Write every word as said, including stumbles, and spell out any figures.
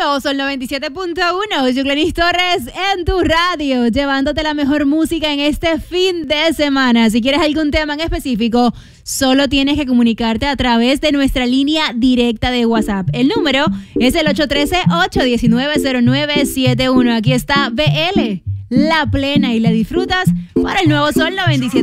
Nuevo Sol noventa y siete punto uno, yo Glenis Torres en tu radio, llevándote la mejor música en este fin de semana. Si quieres algún tema en específico, solo tienes que comunicarte a través de nuestra línea directa de WhatsApp. El número es el ocho uno tres, ocho uno nueve, cero nueve siete uno. Aquí está B L, La Plena, y la disfrutas para el Nuevo Sol noventa y siete.